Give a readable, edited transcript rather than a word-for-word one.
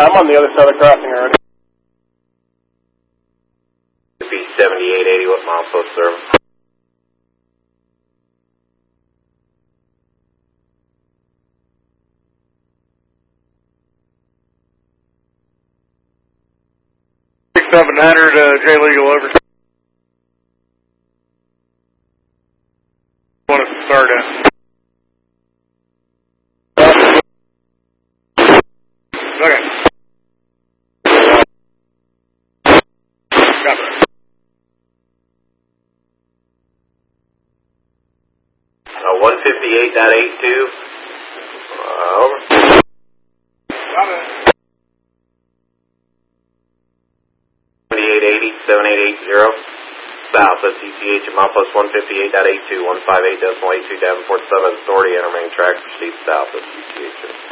Yeah, I'm on the other side of the crossing already. It'd be 7880, what milepost service? J Legal over. Want us to start at? Okay. Got it. 158.82. Over. Got it. 7880, 7880. South, that's ECH at milepost 158.82, 158.82, Davenport 7 Authority, enter main track, proceed south, that's ECH.